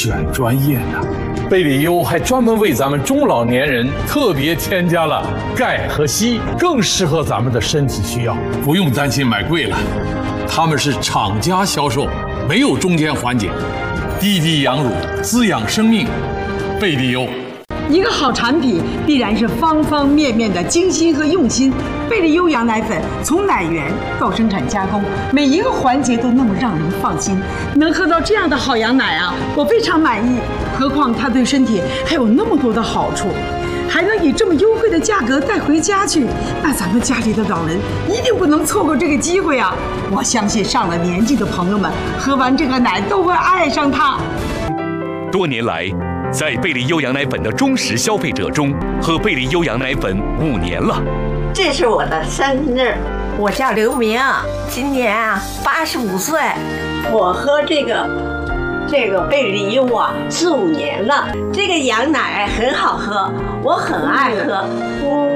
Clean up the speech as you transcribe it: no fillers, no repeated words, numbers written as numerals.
选专业呢。贝里优还专门为咱们中老年人特别添加了钙和硒，更适合咱们的身体需要，不用担心买贵了。他们是厂家销售，没有中间环节，滴滴养乳，滋养生命。贝里优。 一个好产品必然是方方面面的精心和用心。贝利优羊奶粉从奶源到生产加工，每一个环节都那么让人放心。能喝到这样的好羊奶啊，我非常满意。何况它对身体还有那么多的好处，还能以这么优惠的价格带回家去，那咱们家里的老人一定不能错过这个机会啊！我相信上了年纪的朋友们喝完这个奶都会爱上它。 多年来，在贝利优羊奶粉的忠实消费者中，喝贝利优羊奶粉5年了。 这是我的生日，我叫刘明，今年85岁。我喝这个贝利优4、5年了，这个羊奶很好喝，我很爱喝。